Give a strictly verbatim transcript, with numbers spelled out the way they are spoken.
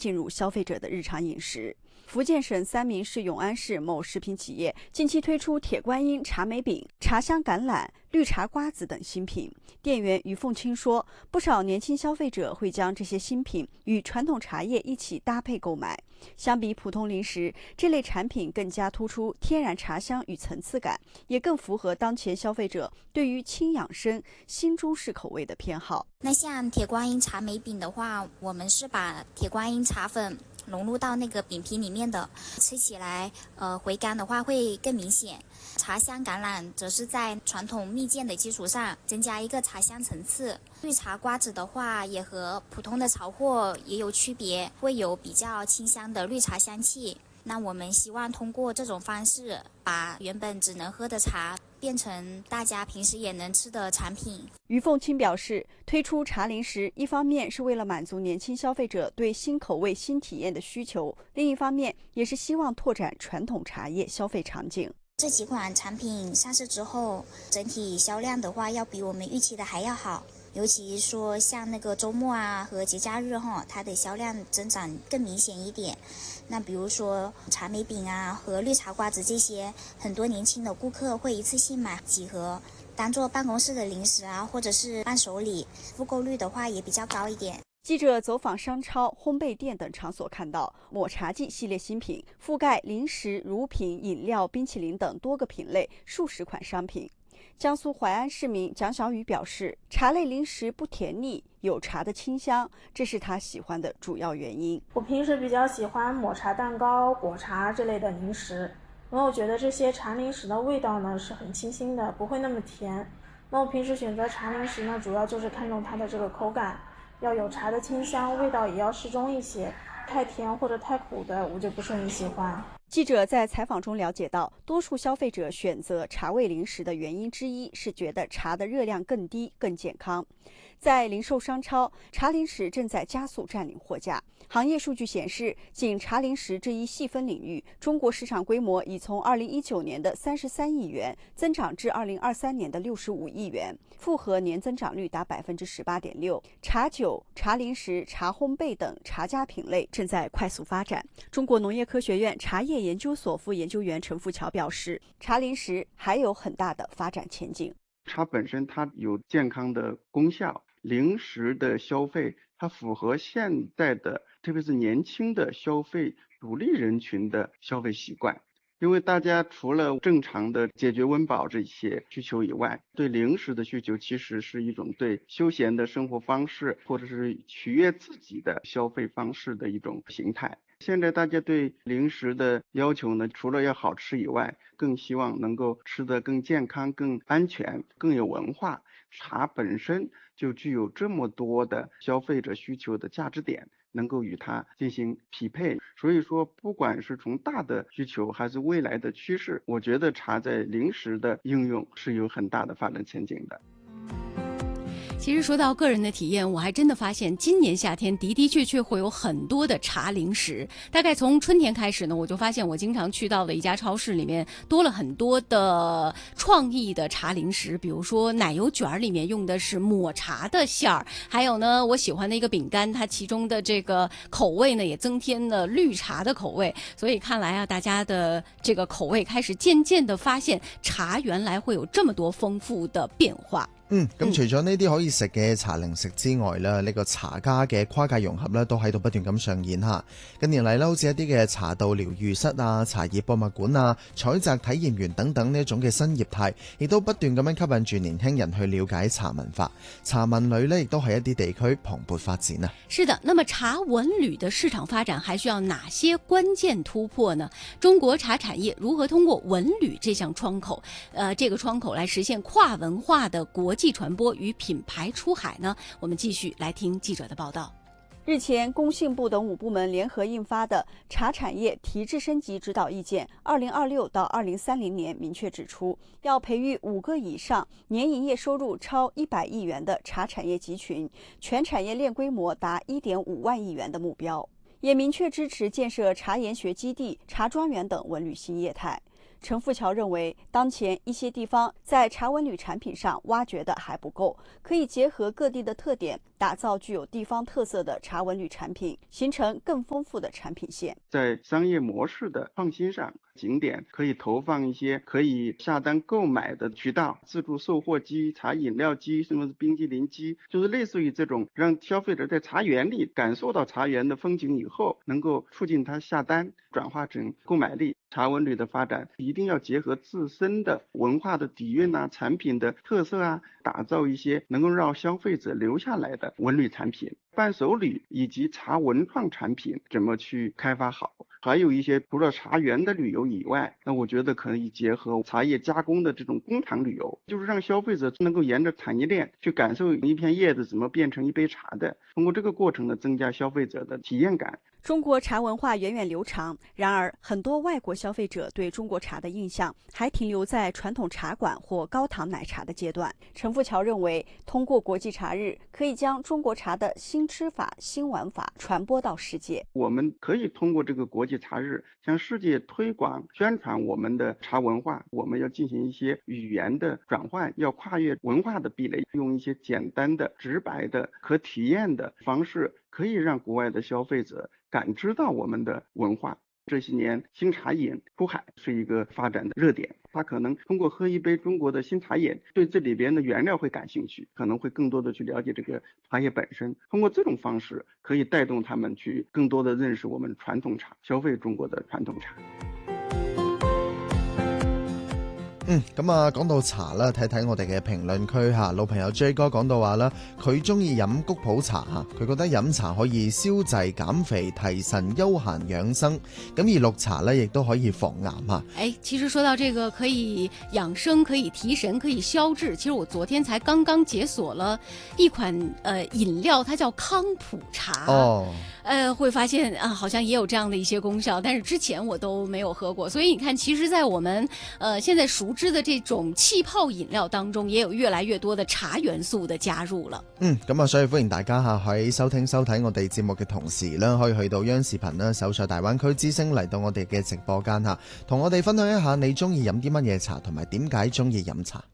进入消费者的日常饮食。福建省三明市永安市某食品企业近期推出铁观音茶梅饼、茶香橄榄、绿茶瓜子等新品。店员于凤清说，不少年轻消费者会将这些新品与传统茶叶一起搭配购买。相比普通零食，这类产品更加突出天然茶香与层次感，也更符合当前消费者对于轻养生、新中式口味的偏好。 那像铁观音茶梅饼的话，我们是把铁观音茶粉融入到那个饼皮里面的，吃起来呃回甘的话会更明显。茶香橄榄则是在传统蜜饯的基础上增加一个茶香层次。绿茶瓜子的话也和普通的潮货也有区别，会有比较清香的绿茶香气。那我们希望通过这种方式，把原本只能喝的茶变成大家平时也能吃的产品。 于凤清表示，推出茶零食，一方面是为了满足年轻消费者对新口味、新体验的需求，另一方面也是希望拓展传统茶叶消费场景。 这几款产品上市之后，整体销量的话，要比我们预期的还要好。尤其说像那个周末啊和节假日哈，它的销量增长更明显一点。那比如说茶梅饼啊和绿茶瓜子这些，很多年轻的顾客会一次性买几盒，当做办公室的零食啊，或者是伴手礼，复购率的话也比较高一点。 记者走访商超、烘焙店等场所看到，抹茶季系列新品覆盖零食、乳品、饮料、冰淇淋等多个品类，数十款商品。江苏淮安市民蒋小雨表示，茶类零食不甜腻，有茶的清香，这是他喜欢的主要原因。 我平时比较喜欢抹茶蛋糕、果茶这类的零食，因为我觉得这些茶零食的味道呢是很清新的，不会那么甜。那我平时选择茶零食呢，主要就是看重它的这个口感，要有茶的清香，味道也要适中一些，太甜或者太苦的我就不是很喜欢。 记者在采访中了解到，多数消费者选择茶味零食的原因之一是觉得茶的热量更低、更健康。在零售商超，茶零食正在加速占领货架。行业数据显示，仅茶零食这一细分领域，中国市场规模已从二零一九年的三十三亿元增长至二零二三年的六十五亿元，复合年增长率达百分之十八点六。茶酒、茶零食、茶烘焙等茶家品类正在快速发展。中国农业科学院茶叶研究所副研究员陈富桥表示，茶零食还有很大的发展前景。 茶本身它有健康的功效，零食的消费它符合现在的特别是年轻的消费主力人群的消费习惯。因为大家除了正常的解决温饱这些需求以外，对零食的需求其实是一种对休闲的生活方式或者是取悦自己的消费方式的一种形态。现在大家对零食的要求呢，除了要好吃以外，更希望能够吃得更健康、更安全、更有文化。茶本身就具有这么多的消费者需求的价值点，能够与它进行匹配。所以说，不管是从大的需求还是未来的趋势，我觉得茶在零食的应用是有很大的发展前景的。 其实说到个人的体验，我还真的发现今年夏天的的确确会有很多的茶零食。大概从春天开始呢，我就发现我经常去到的一家超市里面多了很多的创意的茶零食，比如说奶油卷里面用的是抹茶的馅儿，还有呢我喜欢的一个饼干，它其中的这个口味呢也增添了绿茶的口味。所以看来啊，大家的这个口味开始漸漸的發現茶原來會有這麼多豐富的變化。 嗯，咁除咗呢啲可以食嘅茶零食之外咧，呢、呢個茶家嘅跨界融合咧都喺度不斷咁上演嚇。近年嚟咧，好似一啲嘅茶道療癒室啊、茶葉博物館啊、採摘體驗園等等呢一種嘅新業態，亦都不斷咁樣吸引住年輕人去了解茶文化。茶文旅呢亦都係一啲地區蓬勃發展啊。 是的，那麼茶文旅的市場發展還需要哪些關鍵突破呢？中國茶產業如何通過文旅這項窗口，呃，這個窗口來實現跨文化的國際傳播與品牌出海呢？我們繼續來聽記者的報道。 日前，工信部等五部門聯合印發的《茶產業提質升級指導意見》二零二六到二零三零年明確指出，要培育五個以上年營業收入超一百億元的茶產業集群，全產業鏈規模達一點五萬億元的目標，也明確支持建設茶研學基地、茶莊園等文旅新業態。陳富橋認為，當前一些地方在茶文旅產品上挖掘的還不夠，可以結合各地的特點， 打造具有地方特色的茶文旅产品，形成更丰富的产品线。 在商业模式的创新上，景点可以投放一些可以下单购买的渠道，自助售货机、茶饮料机，什么冰激凌机，就是类似于这种让消费者在茶园里感受到茶园的风景以后，能够促进他下单，转化成购买力。茶文旅的发展一定要结合自身的文化的底蕴啊、产品的特色啊，打造一些能够让消费者留下来的文旅产品。伴手礼以及茶文创产品怎么去开发好，还有一些除了茶园的旅游以外，那我觉得可以结合茶叶加工的这种工厂旅游，就是让消费者能够沿着产业链去感受一片叶子怎么变成一杯茶的，通过这个过程呢，增加消费者的体验感。 中国茶文化源远流长，然而很多外国消费者对中国茶的印象还停留在传统茶馆或高糖奶茶的阶段。陈富桥认为，通过国际茶日，可以将中国茶的新吃法、新玩法传播到世界。 我们可以通过这个国际茶日，向世界推广宣传我们的茶文化。我们要进行一些语言的转换，要跨越文化的壁垒，用一些简单的、直白的、可体验的方式，可以让国外的消费者感知到我们的文化。这些年新茶饮出海是一个发展的热点，他可能通过喝一杯中国的新茶饮，对这里边的原料会感兴趣，可能会更多的去了解这个茶叶本身。通过这种方式可以带动他们去更多的认识我们传统茶，消費中國的傳統茶。 嗯，咁啊，講到茶啦，睇睇我哋嘅評論區嚇，老朋友 J 哥講到話啦，佢中意飲菊普茶嚇，佢覺得飲茶可以消滯減肥、提神、休閒養生，咁而綠茶呢亦都可以防癌嚇。 哎，其實說到這個可以養生、可以提神、可以消滯，其實我昨天才剛剛解鎖了一款呃飲料，它叫康普茶。 哦。 呃，會發現啊，好像也有這樣的一些功效，但是之前我都沒有喝過。所以你看，其實在我們呃現在熟知的這種氣泡飲料當中，也有越來越多的茶元素的加入了。 嗯，咁啊，所以歡迎大家嚇喺收聽收睇我哋節目嘅同時啦，可以去到央視頻啦，搜索大灣區之聲嚟到我哋嘅直播間嚇，同我哋分享一下你中意飲啲乜嘢茶，同埋點解中意飲茶。